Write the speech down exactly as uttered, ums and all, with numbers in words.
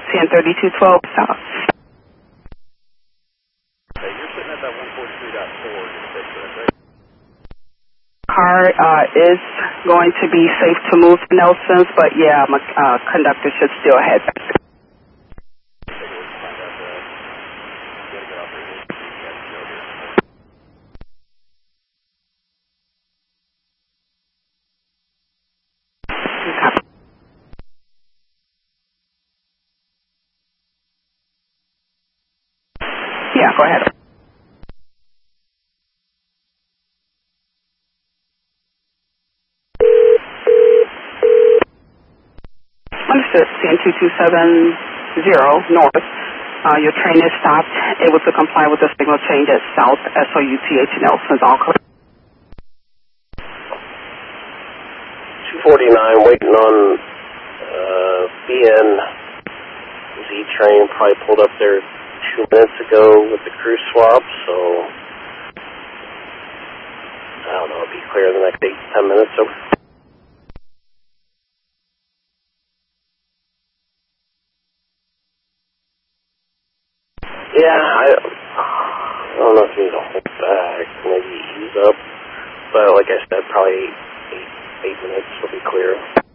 ten thirty-two twelve south. Hey, you're sitting at that one forty-three point four, just take that, right? Car uh, is going to be safe to move to Nelson's, but yeah, my uh, conductor should still head back. Yeah, go ahead. Understood. C N two two seven zero north. Uh, your train is stopped, able to comply with the signal change at South S O U T H Nelson's. All correct. two forty-nine, waiting on uh, B N Z train. Probably pulled up there two minutes ago with the crew swap, so I don't know, it'll be clear in the next eight to ten minutes. So. Yeah, I, I don't know if you need to hold back, maybe ease up, but like I said, probably eight, eight minutes will be clear.